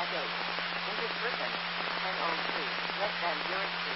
date. In this person, 10:02, less than 03.